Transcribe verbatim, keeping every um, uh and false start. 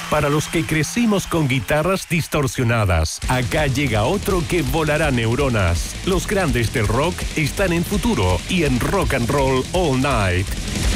Para los que crecimos con guitarras distorsionadas, acá llega otro que volará neuronas. Los grandes del rock están en Futuro y en Rock and Roll All Night.